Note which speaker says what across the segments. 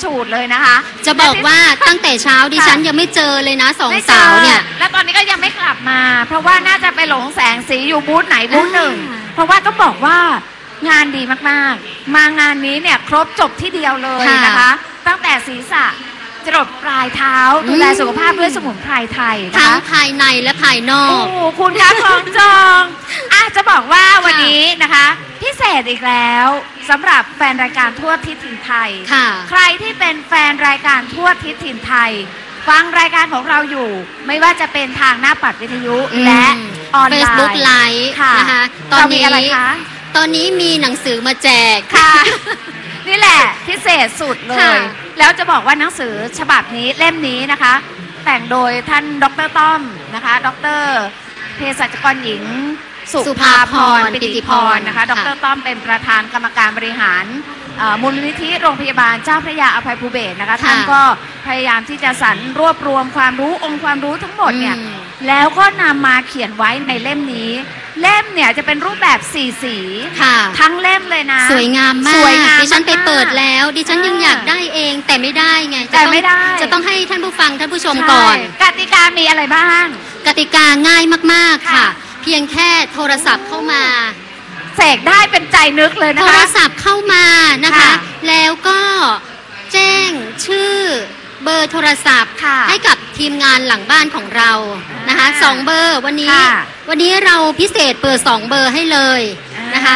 Speaker 1: ฉูดเลยนะคะ
Speaker 2: จะบอกว่าตั้งแต่เช้าดิฉันยังไม่เจอเลยนะสองสาวเนี่ย
Speaker 1: และตอนนี้ก็ยังไม่กลับมาเพราะว่าน่าจะไปหลงแสงสีอยู่บูธไหนบูธหนึ่งเพราะว่าต้องบอกว่างานดีมากๆมางานนี้เนี่ยครบจบที่เดียวเลยนะคะตั้งแต่ศีรษะจรดปลายเท้าดูแลสุขภาพด้วยสมุนไพรไทย
Speaker 2: ทั้งภายในและภายนอก
Speaker 1: โอ้คุณคะคล้องจองจะบอกว่าวันนี้นะคะพิเศษอีกแล้วสำหรับแฟนรายการทั่วทิศถิ่นไทยใครที่เป็นแฟนรายการทั่วทิศถิ่นไทยฟังรายการของเราอยู่ไม่ว่าจะเป็นทางหน้าปัดวิทยุและออนไลน์
Speaker 2: Facebook Live นะคะตอนนี้ตอนนี้มีหนังสือมาแจก
Speaker 1: ค่ะนี่แหละพิเศษสุดเลยแล้วจะบอกว่าหนังสือฉบับนี้เล่มนี้นะคะแต่งโดยท่านดร.ต้อมนะคะดร.เภสัชกรหญิงสุภาพรปิติพรนะคะดร.ต้อมเป็นประธานกรรมการบริหารมูลนิธิโรงพยาบาลเจ้าพระยาอภัยภูเบศรนะคะท่านก็พยายามที่จะสรรรวบรวมความรู้องค์ความรู้ทั้งหมดเนี่ยแล้วก็นำมาเขียนไว้ในเล่มนี้เล่มเนี่ยจะเป็นรูปแบบ4 สีทั้งเล่มเลยนะ
Speaker 2: สวยงามมากดิฉันไปเปิดแล้วดิฉันยังอยากได้เองแต่ไม่ได้ไงจะต้องให้ท่านผู้ฟังท่านผู้ชมก่อน
Speaker 1: กติกามีอะไรบ้าง
Speaker 2: กติกาง่ายมากๆค่ะเพียงแค่โทรศัพท์เข้ามา
Speaker 1: เสกได้เป็นใจนึกเลยนะคะ
Speaker 2: โทรศัพท์เข้ามานะคะแล้วก็แจ้งชื่อเบอร์โทรศัพท์ให้กับทีมงานหลังบ้านของเรานะคะ2 เบอร์วันนี้เราพิเศษเปิด2 เบอร์ให้เลยนะคะ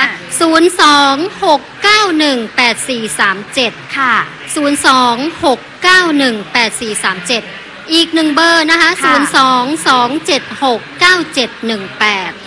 Speaker 2: 026918437ค่ะ026918437อีก1 เบอร์นะคะ022769718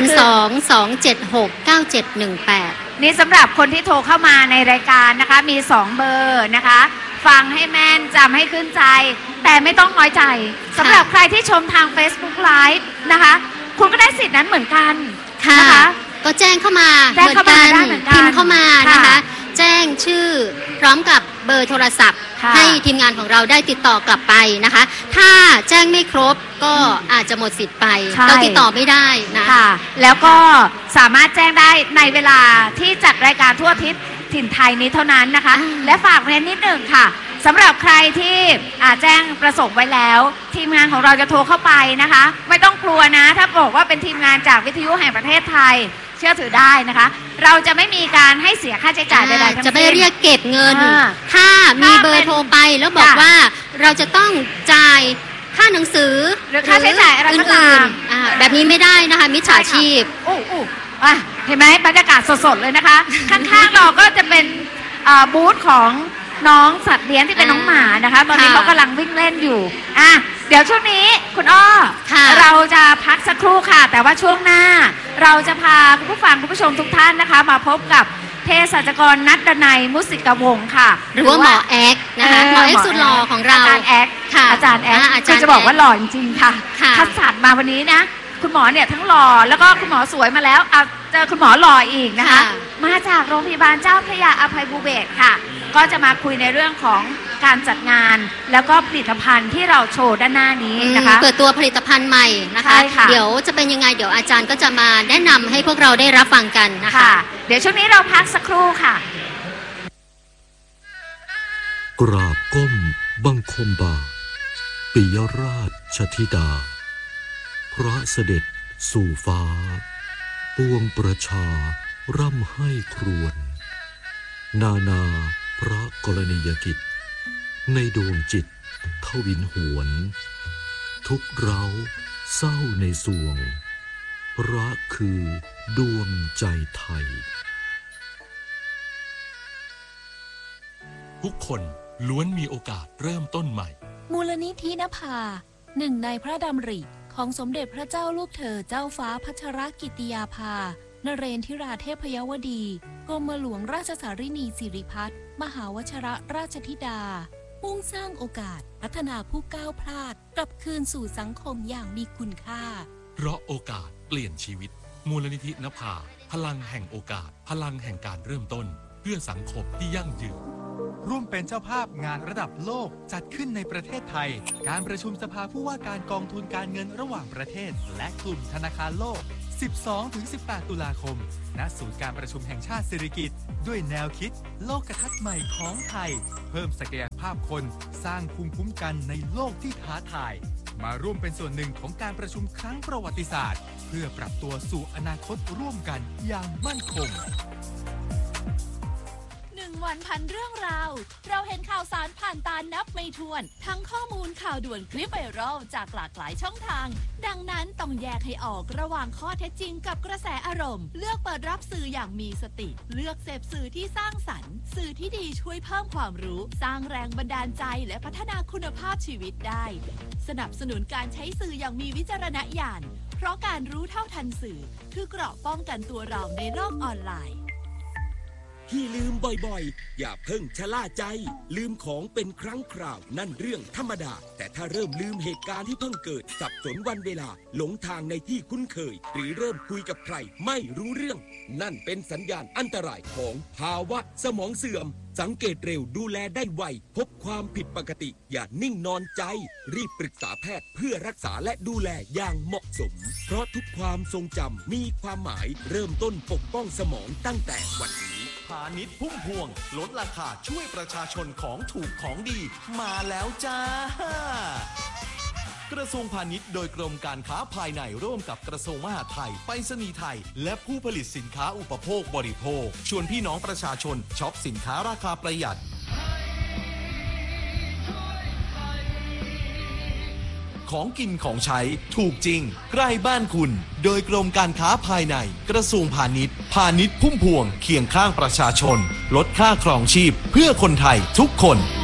Speaker 2: 022769718
Speaker 1: นี่สำหรับคนที่โทรเข้ามาในรายการนะคะมี2 เบอร์นะคะฟังให้แม่นจำให้ขึ้นใจแต่ไม่ต้องน้อยใจสำหรับใครที่ชมทาง Facebook Live นะคะคุณก็ได้สิทธิ์นั้นเหมือนกัน
Speaker 2: นะคะก็แจ้งเข้ามาเหมือนกันพิมพ์เข้ามานะคะแจ้งชื่อพร้อมกับเบอร์โทรศัพท์ให้ทีมงานของเราได้ติดต่อกลับไปนะคะถ้าแจ้งไม่ครบก็อาจจะหมดสิทธิ์ไปต้องติดต่อไม่ได้นะ
Speaker 1: แล้วก็สามารถแจ้งได้ในเวลาที่จัดรายการทั่วทิศถิ่นไทยนี้เท่านั้นนะคะและฝากเรียนนิดหนึ่งค่ะสำหรับใครที่แจ้งประสงค์ไว้แล้วทีมงานของเราจะโทรเข้าไปนะคะไม่ต้องกลัวนะถ้าบอกว่าเป็นทีมงานจากวิทยุแห่งประเทศไทยเชื่อถือได้นะคะเราจะไม่มีการให้เสียค่าใช้จ่ายใดๆทั้งสิ้น
Speaker 2: จะไม่เรียกเก็บเงินถ้ามีเบอร์โทรไปแล้วบอกว่าเราจะต้องจ่ายค่าหนังสือ
Speaker 1: หรือค่าใช้จ่ายอะไรก็ตาม
Speaker 2: แบบนี้ไม่ได้นะคะมิจฉาชีพ
Speaker 1: เห็นไหมบรรยากาศสดๆเลยนะคะข้างๆเราก็จะเป็นบูธของน้องสัตว์เลี้ยงที่เป็นน้องหมานะคะตอนนี้เขากำลังวิ่งเล่นอยู่เดี๋ยวช่วงนี้คุณอ้อเราจะพักสักครู่ค่ะแต่ว่าช่วงหน้าเราจะพาคุณผู้ฟังคุณผู้ชมทุกท่านนะคะมาพบกับเภสัชกรณัฐดนัยมุสิกวงศ์ค่ะ
Speaker 2: หรือว่าหมอแอ๊กนะคะหมอแอ๊กสุดหล่อของเรา
Speaker 1: อาจารย์แอ๊กอาจารย์แอ๊กคือจะบอกว่าหล่อจริงๆค่ะคัดสรรมาวันนี้นะคุณหมอเนี่ยทั้งหล่อแล้วก็คุณหมอสวยมาแล้วเจอคุณหมอหล่ออีกนะคะมาจากโรงพยาบาลเจ้าพระยาอภัยภูเบศรค่ะก็จะมาคุยในเรื่องของการจัดงานแล้วก็ผลิตภัณฑ์ที่เราโชว์ด้านหน้านี้นะคะ
Speaker 2: เปิดตัวผลิตภัณฑ์ใหม่นะคะเดี๋ยวจะเป็นยังไงเดี๋ยวอาจารย์ก็จะมาแนะนำให้พวกเราได้รับฟังกันนะคะ
Speaker 1: เดี๋ยวช่วงนี้เราพักสักครู่ค่ะ
Speaker 3: กราบก้มบังคมบาทปิยราชธิดาพระเสด็จสู่ฟ้าปวงประชาร่ำให้ครวญนาพระกรณียกิจในดวงจิตทวินหวนทุกเราเศร้าในสวงพระคือดวงใจไทย
Speaker 4: ทุกคนล้วนมีโอกาสเริ่มต้นใหม่
Speaker 5: มูลนิธินภาหนึ่งในพระดำริของสมเด็จพระเจ้าลูกเธอเจ้าฟ้าพัชรกิติยาภานเรนทิราเทพยวดีกรมหลวงราชสารินีสิริพัฒน์มหาวชิรราชธิดามุ่งสร้างโอกาสพัฒนาผู้ก้าวพลาดกลับคืนสู่สังคมอย่างมีคุณค่า
Speaker 4: เพราะโอกาสเปลี่ยนชีวิตมูลนิธินภาพลังแห่งโอกาสพลังแห่งการเริ่มต้นเพื่อสังคมที่ยั่งยืน
Speaker 6: ร่วมเป็นเจ้าภาพงานระดับโลกจัดขึ้นในประเทศไทยการประชุมสภาผู้ว่าการกองทุนการเงินระหว่างประเทศและกลุ่มธนาคารโลก 12-18 ตุลาคม ณ ศูนย์การประชุมแห่งชาติสิริกิติ์ด้วยแนวคิดโลกทัศน์ใหม่ของไทย เพิ่มศักยภาพคนสร้างภูมิคุ้มกันในโลกที่ท้าทาย มาร่วมเป็นส่วนหนึ่งของการประชุมครั้งประวัติศาสตร์ เพื่อปรับตัวสู่อนาคตร่วมกันอย่างมั่นคง
Speaker 5: 1 วันพันเรื่องราว เราเห็นข่าวสารผ่านตานับไม่ถ้วน ทั้งข้อมูลข่าวด่วนคลิปไวรัลจากหลากหลายช่องทาง ดังนั้นต้องแยกให้ออกระหว่างข้อเท็จจริงกับกระแสอารมณ์ เลือกเปิดรับสื่ออย่างมีสติ เลือกเสพสื่อที่สร้างสรรค์ สื่อที่ดีช่วยเพิ่มความรู้ สร้างแรงบันดาลใจและพัฒนาคุณภาพชีวิตได้ สนับสนุนการใช้สื่ออย่างมีวิจารณญาณ เพราะการรู้เท่าทันสื่อคือเกราะป้องกันตัวเราในโลกออนไลน์
Speaker 7: ที่ลืมบ่อยๆอย่าเพิ่งชะล่าใจลืมของเป็นครั้งคราวนั่นเรื่องธรรมดาแต่ถ้าเริ่มลืมเหตุการณ์ที่เพิ่งเกิดสับสนวันเวลาหลงทางในที่คุ้นเคยหรือเริ่มคุยกับใครไม่รู้เรื่องนั่นเป็นสัญญาณอันตรายของภาวะสมองเสื่อมสังเกตเร็วดูแลได้ไวพบความผิดปกติอย่านิ่งนอนใจรีบปรึกษาแพทย์เพื่อรักษาและดูแลอย่างเหมาะสมเพราะทุกความทรงจำมีความหมายเริ่มต้นปกป้องสมองตั้งแต่วันนี้
Speaker 8: พาณิชย์พุ่มพวงลดราคาช่วยประชาชนของถูกของดีมาแล้วจ้ากระทรวงพาณิชย์โดยกรมการค้าภายในร่วมกับกระทรวงมหาดไทยไปรษณีย์ไทยและผู้ผลิตสินค้าอุปโภคบริโภคชวนพี่น้องประชาชนช็อปสินค้าราคาประหยัดของกินของใช้ถูกจริงใกล้บ้านคุณโดยกรมการค้าภายในกระทรวงพาณิชย์พาณิชย์พุ่มพวงเคียงข้างประชาชนลดค่าครองชีพเพื่อคนไทยทุกคน